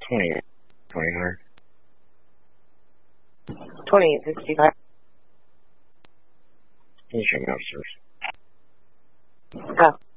$2,865. 2865. Can you show me upstairs? Oh.